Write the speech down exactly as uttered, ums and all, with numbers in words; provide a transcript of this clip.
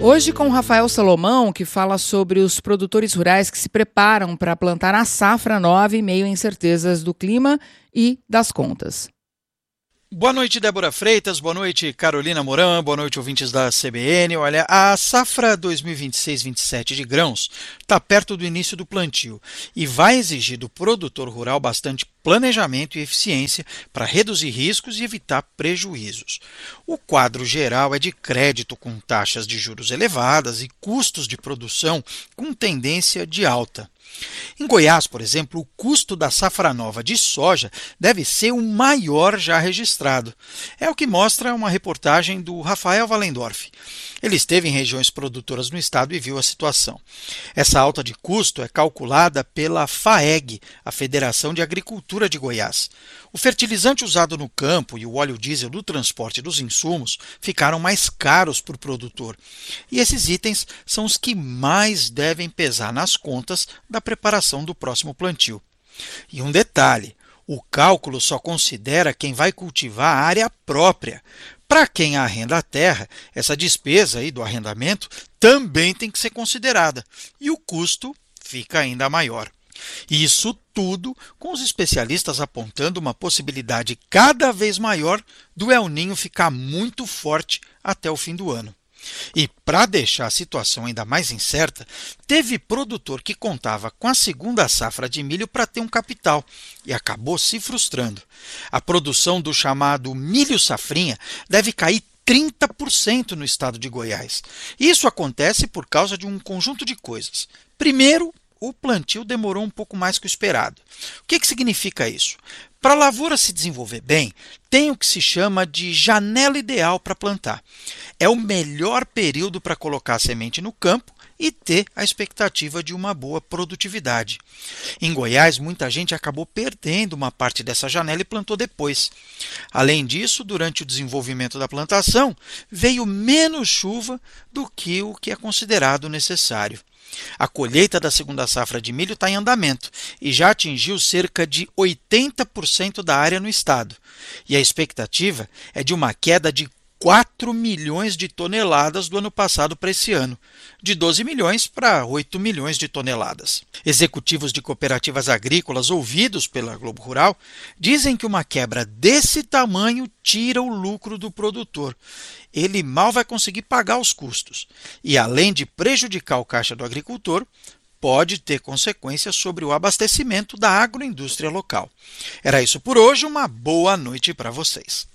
Hoje com o Rafael Salomão, que fala sobre os produtores rurais que se preparam para plantar a safra nova em meio a incertezas do clima e das contas. Boa noite, Débora Freitas, boa noite, Carolina Moran, boa noite, ouvintes da C B N. Olha, a safra dois mil e vinte e seis vinte e sete de grãos está perto do início do plantio e vai exigir do produtor rural bastante planejamento e eficiência para reduzir riscos e evitar prejuízos. O quadro geral é de crédito com taxas de juros elevadas e custos de produção com tendência de alta. Em Goiás, por exemplo, o custo da safra nova de soja deve ser o maior já registrado. É o que mostra uma reportagem do Rafael Wallendorf. Ele esteve em regiões produtoras no estado e viu a situação. Essa alta de custo é calculada pela FAEG, a Federação de Agricultura de Goiás. O fertilizante usado no campo e o óleo diesel do transporte dos insumos ficaram mais caros para o produtor. E esses itens são os que mais devem pesar nas contas da preparação do próximo plantio. E um detalhe, o cálculo só considera quem vai cultivar a área própria. Para quem arrenda a terra, essa despesa aí do arrendamento também tem que ser considerada e o custo fica ainda maior. Isso tudo com os especialistas apontando uma possibilidade cada vez maior do El Niño ficar muito forte até o fim do ano. E para deixar a situação ainda mais incerta, teve produtor que contava com a segunda safra de milho para ter um capital e acabou se frustrando. A produção do chamado milho safrinha deve cair trinta por cento no estado de Goiás. Isso acontece por causa de um conjunto de coisas. Primeiro, o plantio demorou um pouco mais que o esperado. O que, que significa isso? Para a lavoura se desenvolver bem, tem o que se chama de janela ideal para plantar. É o melhor período para colocar a semente no campo e ter a expectativa de uma boa produtividade. Em Goiás, muita gente acabou perdendo uma parte dessa janela e plantou depois. Além disso, durante o desenvolvimento da plantação, veio menos chuva do que o que é considerado necessário. A colheita da segunda safra de milho está em andamento e já atingiu cerca de oitenta por cento da área no estado. E a expectativa é de uma queda de quatro milhões de toneladas do ano passado para esse ano, de doze milhões para oito milhões de toneladas. Executivos de cooperativas agrícolas ouvidos pela Globo Rural dizem que uma quebra desse tamanho tira o lucro do produtor. Ele mal vai conseguir pagar os custos e, além de prejudicar o caixa do agricultor, pode ter consequências sobre o abastecimento da agroindústria local. Era isso por hoje, uma boa noite para vocês.